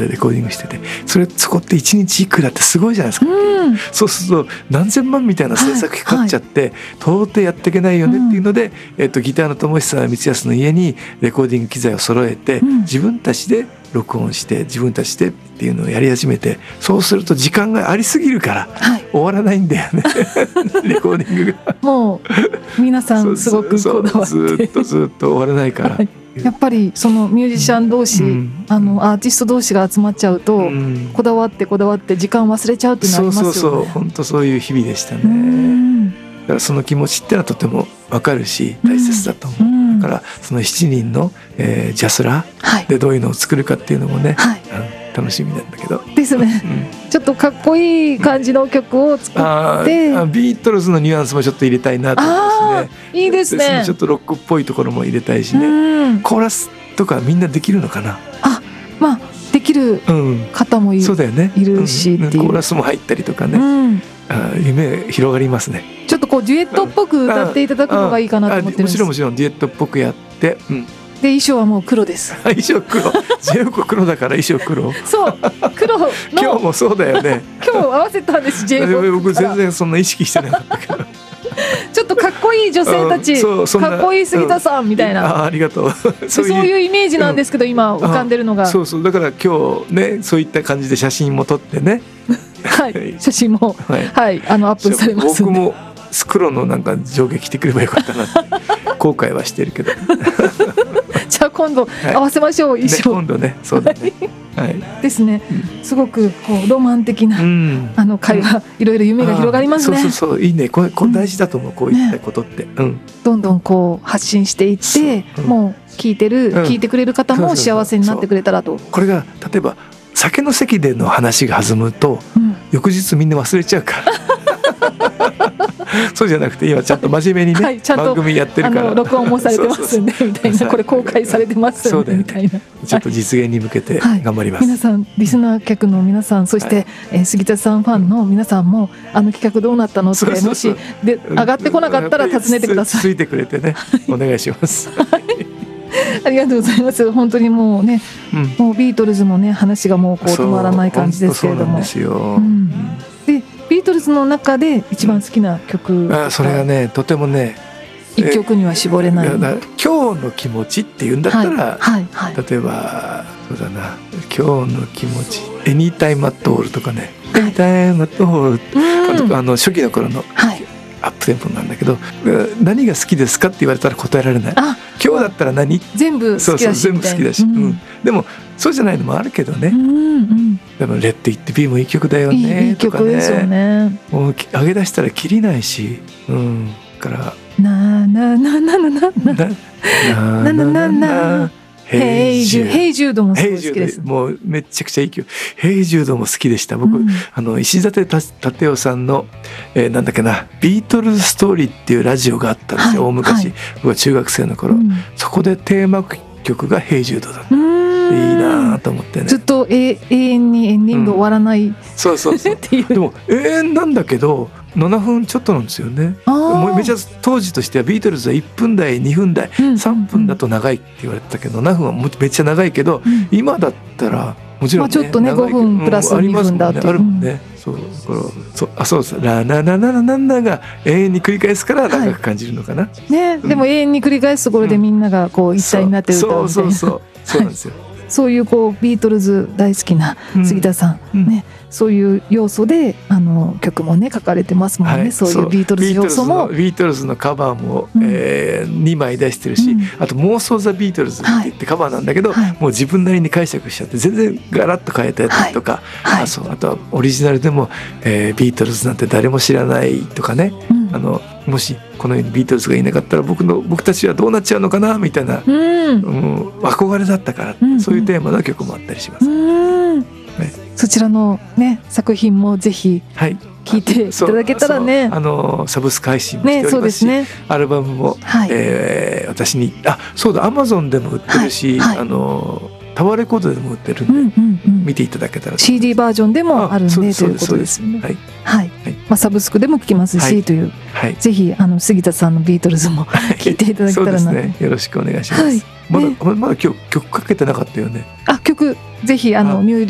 でレコーディングしてて、そこって1日いくらってすごいじゃないですか、そうすると何千万みたいな制作費かかっちゃって、到底やっていけないよねっていうので、ギターの友久光康の家にレコーディング機材を揃えて、自分たちで録音して自分たちでっていうのをやり始めて、そうすると時間がありすぎるから、終わらないんだよねレコーディングがもう皆さんすごくこだわってずっと終わらないから、 やっぱりそのミュージシャン同士、アーティスト同士が集まっちゃうと、こだわって時間忘れちゃうっていうのありますよね。 そう本当そういう日々でしたね。だからその気持ちってのはとても分かるし大切だと思う。だからその7人の、ジャスラーでどういうのを作るかっていうのもね、楽しみなんだけどですね、ちょっとかっこいい感じの曲を作ってビートルズのニュアンスもちょっと入れたいなと思いますね。 いいですね。 ちょっとロックっぽいところも入れたいしね、コーラスとかみんなできるのかな。 まあできる方もそうだよね、いるしっていう、 コーラスも入ったりとかね、夢広がりますね。 ちょっとこうデュエットっぽく歌っていただくのがいいかなと思ってるんです。 もちろんデュエットっぽくやって、 で衣装はもう黒です。 衣装黒全部黒だから衣装黒そう黒の今日もそうだよね今日合わせたんです。 僕全然そんな意識してなかったけどちょっとかっこいい女性たち、かっこいい杉田さんみたいな、 ありがとうそういうイメージなんですけど、今浮かんでるのがそうだから今日ねそういった感じで写真も撮ってね写真もアップされます。 僕も黒のなんか上下着てくればよかったなって後悔はしてるけどじゃあ今度合わせましょう、衣装、 今度ね、そうだねですね。すごくこうロマン的な会話、いろいろ夢が広がりますね。 そういいね、これ大事だと思う、こういったことって、 どんどんこう発信していって、もう聞いてくれる方も幸せになってくれたらと。 これが例えば酒の席での話が弾むと、翌日みんな忘れちゃうからそうじゃなくて今ちゃんと真面目にね、番組やってるから録音もされてますんでみたいな、これ公開されてますんでみたいな、 ちょっと実現に向けて頑張ります。 皆さん、リスナー客の皆さん、そして杉田さんファンの皆さんも企画どうなったのってもしで上がってこなかったら尋ねてください。 ついてくれてね、お願いしますありがとうございます。本当にもうね、もうビートルズのね話がもうこう止まらない感じですけれども、でビートルズの中で一番好きな曲、 それがね、とてもね、 一曲には絞れない。 今日の気持ちっていうんだったら、例えばそうだな、今日の気持ち、Anytime at All とかね、Anytime at All、初期の頃のアップテンポなんだけど、何が好きですかって言われたら答えられない。今日だったら何？ 全部好きだし、 全部好きだし、でもそうじゃないのもあるけどね。でもレッドイットビーもいい曲だよね。 いい曲ですよね。 もう上げ出したらキリないし、からななななななななななヘイジュードも好きです。 もうめちゃくちゃいい曲。ヘイジュードも好きでした。僕、石立立夫さんの、なんだっけな、ビートルズストーリーっていうラジオがあったんですよ、大昔、僕は中学生の頃、そこでテーマ曲がヘイジュードだった。いいなと思ってね。 ずっと永遠にエンディング終わらない、 そうでも永遠なんだけど7分ちょっとなんですよね。めちゃ当時としてはビートルズは1分台2分台、3分だと長いって言われてたけど、7分はめっちゃ長いけど、今だったらもちろんね、 ちょっとね5分プラス2分だってあるもんね。そうですラナナナナナが永遠に繰り返すから長く感じるのかな。 でも永遠に繰り返すところでみんながこう一体になって歌うみたいな。 そうなんですよ。 そういうこうビートルズ大好きな杉田さん、ね、そういう要素で曲もね書かれてますもんね。そういうビートルズ要素も、 ビートルズのカバーも、2枚出してるし、あと妄想ザビートルズって言ってカバーなんだけど、もう自分なりに解釈しちゃって全然ガラッと変えたやつとか、あとはオリジナルでも、ビートルズなんて誰も知らないとかね、もしこの世にビートルズがいなかったら僕たちはどうなっちゃうのかなみたいな、憧れだったから、そういうテーマの曲もあったりします。そちらのね作品もぜひ聴いていただけたらね、 サブスク配信もしておりますし、アルバムも、私にそうだ、Amazon でも売ってるし、タワーレコードでも売ってるんで、見ていただけたら。 CD バージョンでもあるんでということですよね。サブスクでも聴けますしという、ぜひ杉田さんのビートルズも聴いていただけたらな。 よろしくお願いします。まだ今日曲かけてなかったよね。 曲ぜひニュー